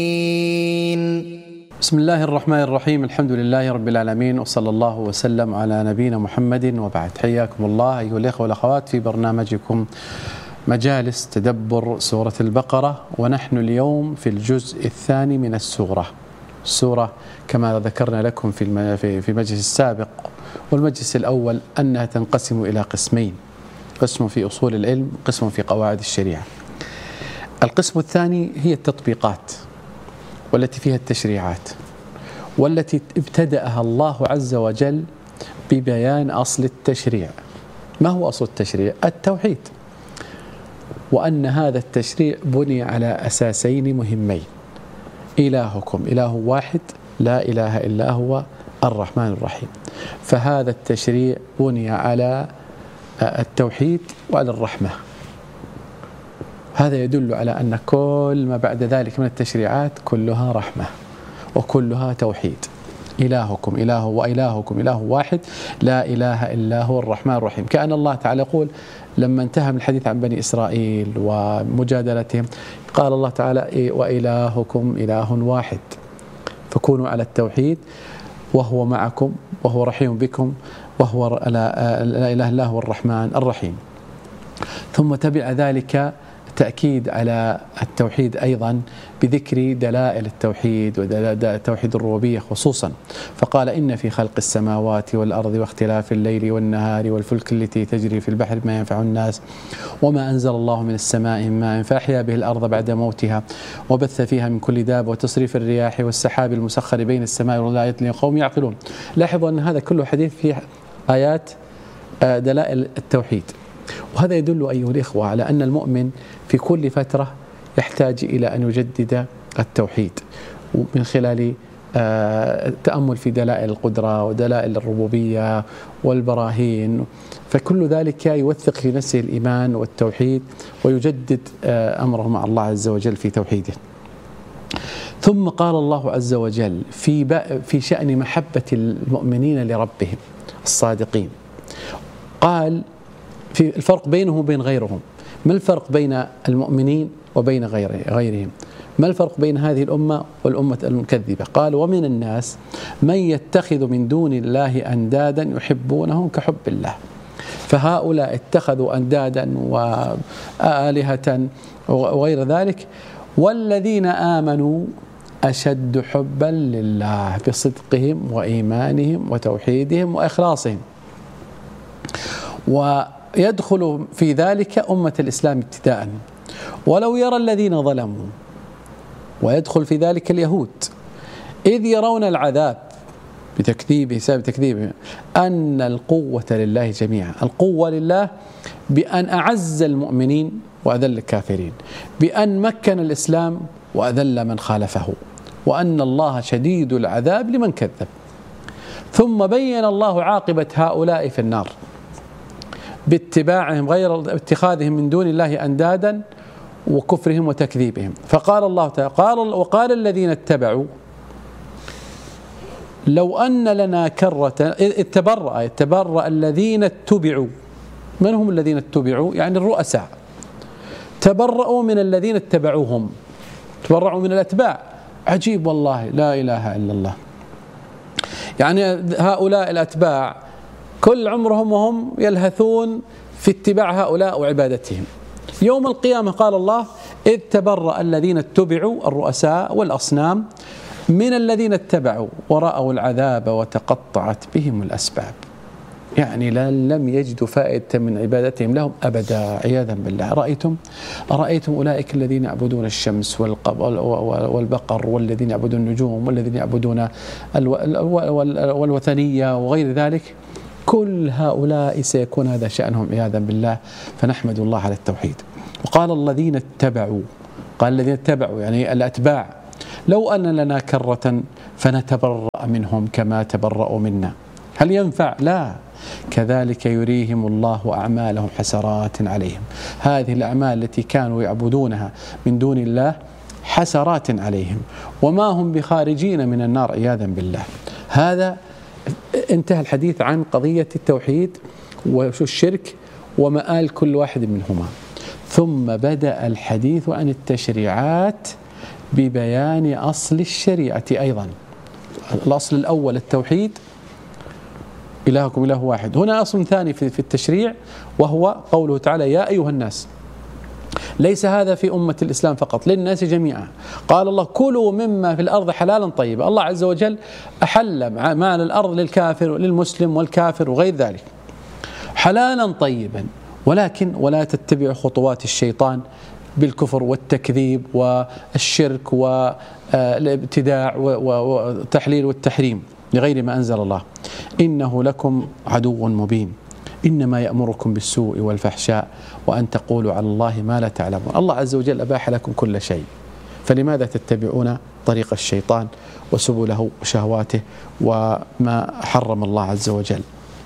بسم الله الرحمن الرحيم. الحمد لله رب العالمين، وصلى الله وسلم على نبينا محمد، وبعد. حياكم الله أيها الإخوة والأخوات في برنامجكم مجالس تدبر سورة البقرة، ونحن اليوم في الجزء الثاني من السورة كما ذكرنا لكم في المجلس السابق والمجلس الأول أنها تنقسم إلى قسمين: قسم في أصول العلم، قسم في قواعد الشريعة. القسم الثاني هي التطبيقات، والتي فيها التشريعات، والتي ابتدأها الله عز وجل ببيان أصل التشريع. ما هو أصل التشريع؟ التوحيد، وأن هذا التشريع بني على أساسين مهمين: إلهكم إله واحد لا إله إلا هو الرحمن الرحيم. فهذا التشريع بني على التوحيد وعلى الرحمة. هذا يدل على أن كل ما بعد ذلك من التشريعات كلها رحمة وكلها توحيد. إلهكم إله وإلهكم إله واحد لا إله إلا هو الرحمن الرحيم. كأن الله تعالى يقول لما انتهى من الحديث عن بني إسرائيل ومجادلتهم، قال الله تعالى: وإلهكم إله واحد، فكونوا على التوحيد وهو معكم وهو رحيم بكم وهو لا إله إلا هو الرحمن الرحيم. ثم تبع ذلك تأكيد على التوحيد أيضا بذكر دلائل التوحيد وتوحيد الربوبية خصوصا، فقال: إن في خلق السماوات والأرض واختلاف الليل والنهار والفلك التي تجري في البحر ما ينفع الناس وما أنزل الله من السماء من ماء فأحيا به الأرض بعد موتها وبث فيها من كل داب وتصريف الرياح والسحاب المسخر بين السماء والأرض لآيات لقوم يعقلون. لاحظوا أن هذا كله حديث فيه آيات دلائل التوحيد. وهذا يدل أيها الإخوة على أن المؤمن في كل فترة يحتاج إلى أن يجدد التوحيد من خلال التأمل في دلائل القدرة ودلائل الربوبية والبراهين، فكل ذلك يوثق في نفسه الإيمان والتوحيد ويجدد أمره مع الله عز وجل في توحيده. ثم قال الله عز وجل في شأن محبة المؤمنين لربهم الصادقين، قال في الفرق بينهم وبين غيرهم. ما الفرق بين المؤمنين وبين غيرهم؟ ما الفرق بين هذه الأمة والأمة المكذبة؟ قال: ومن الناس من يتخذ من دون الله أندادا يحبونهم كحب الله. فهؤلاء اتخذوا أندادا وآلهة وغير ذلك، والذين آمنوا أشد حبا لله بصدقهم وإيمانهم وتوحيدهم وإخلاصهم. ويدخل في ذلك أمة الإسلام ابتداء. ولو يرى الذين ظلموا، ويدخل في ذلك اليهود، إذ يرون العذاب بسبب تكذيبهم أن القوة لله جميعا. القوة لله بأن أعز المؤمنين وأذل الكافرين، بأن مكن الإسلام وأذل من خالفه، وأن الله شديد العذاب لمن كذب. ثم بين الله عاقبة هؤلاء في النار باتباعهم غير اتخاذهم من دون الله أندادا وكفرهم وتكذيبهم. فقال الله تعالى: وقال الذين اتبعوا لو أن لنا كرة. تبرأ الذين اتبعوا. من هم الذين اتبعوا؟ يعني الرؤساء تبرأوا من الذين اتبعوهم، تبرأوا من الأتباع. عجيب والله، لا إله إلا الله. يعني هؤلاء الأتباع كل عمرهم وهم يلهثون في اتباع هؤلاء وعبادتهم. يوم القيامة قال الله: إذ تبرأ الذين اتبعوا الرؤساء والأصنام من الذين اتبعوا ورأوا العذاب وتقطعت بهم الأسباب. يعني لم يجدوا فائدة من عبادتهم لهم أبدا، عياذا بالله. أرأيتم أولئك الذين يعبدون الشمس والبقر، والذين يعبدون النجوم، والذين يعبدون والوثنية وغير ذلك، كل هؤلاء سيكون هذا شأنهم عياذا بالله. فنحمد الله على التوحيد. وقال الذين اتبعوا، قال الذين اتبعوا يعني الأتباع: لو أن لنا كرة فنتبرأ منهم كما تبرأوا منا. هل ينفع؟ لا. كذلك يريهم الله أعمالهم حسرات عليهم. هذه الأعمال التي كانوا يعبدونها من دون الله حسرات عليهم، وما هم بخارجين من النار عياذا بالله. هذا انتهى الحديث عن قضية التوحيد والشرك ومآل كل واحد منهما. ثم بدأ الحديث عن التشريعات ببيان أصل الشريعة أيضا. الأصل الأول التوحيد، إلهكم إله واحد. هنا أصل ثاني في التشريع وهو قوله تعالى يا أيها الناس. ليس هذا في أمة الإسلام فقط، للناس جميعا. قال الله كلوا مما في الأرض حلالا طيبا. الله عز وجل أحل مال الأرض للكافر للمسلم والكافر وغير ذلك حلالا طيبا، ولكن ولا تتبعوا خطوات الشيطان بالكفر والتكذيب والشرك والابتداع والتحليل والتحريم لغير ما أنزل الله. إنه لكم عدو مبين، إنما يأمركم بالسوء والفحشاء وأن تقولوا على الله ما لا تعلمون. الله عز وجل أباح لكم كل شيء، فلماذا تتبعون طريق الشيطان وسبله وشهواته وما حرم الله عز وجل؟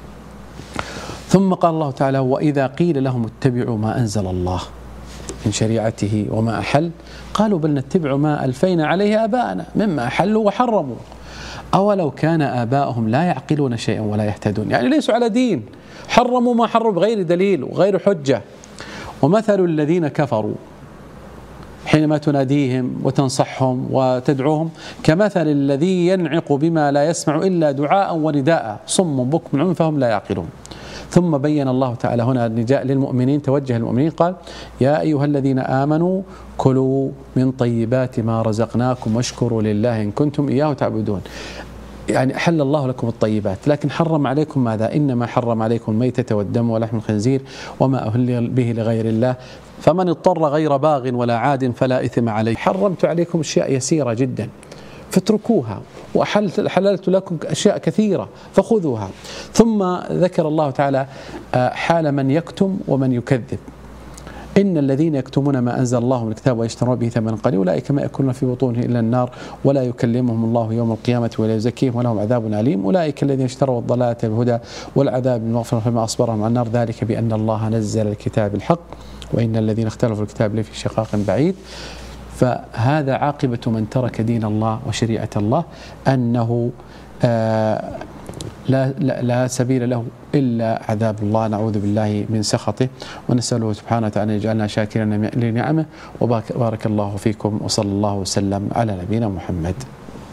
ثم قال الله تعالى وإذا قيل لهم اتبعوا ما أنزل الله من شريعته وما أحل قالوا بل نتبع ما ألفينا عليه آباءنا مما أحلوا وحرموا أولو كان آباؤهم لا يعقلون شيئا ولا يهتدون. يعني ليسوا على دين، حرموا ما حرموا بغير دليل وغير حجة. ومثل الذين كفروا حينما تناديهم وتنصحهم وتدعوهم كمثل الذي ينعق بما لا يسمع إلا دعاء ونداء صم بكم عمي فهم لا يعقلون. ثم بين الله تعالى هنا النداء للمؤمنين، توجه للمؤمنين قال يا أيها الذين آمنوا كلوا من طيبات ما رزقناكم واشكروا لله إن كنتم إياه تعبدون. يعني أحل الله لكم الطيبات لكن حرم عليكم ماذا؟ إنما حرم عليكم الميتة والدم ولحم الخنزير وما أهل به لغير الله فمن اضطر غير باغ ولا عاد فلا إثم عليه. حرمت عليكم أشياء يسيرة جدا فاتركوها وحللت لكم أشياء كثيرة فخذوها. ثم ذكر الله تعالى حال من يكتم ومن يكذب. إن الذين يكتمون ما أنزل الله من الكتاب ويشترون به ثمنا قليلا أولئك ما يأكلون في بطونهم إلا النار ولا يكلمهم الله يوم القيامة ولا يزكيهم ولهم عذاب أليم. أولئك الذين اشتروا الضلالة بالهدى والعذاب بالمغفرة فما أصبرهم على النار ذلك بأن الله نزل الكتاب الحق وإن الذين اختلفوا الكتاب لفي شقاق بعيد. فهذا عاقبة من ترك دين الله وشريعة الله أنه لا سبيل له إلا عذاب الله، نعوذ بالله من سخطه ونسأله سبحانه وتعالى أن يجعلنا شاكرا لنعمه. وبارك الله فيكم وصلى الله وسلم على نبينا محمد.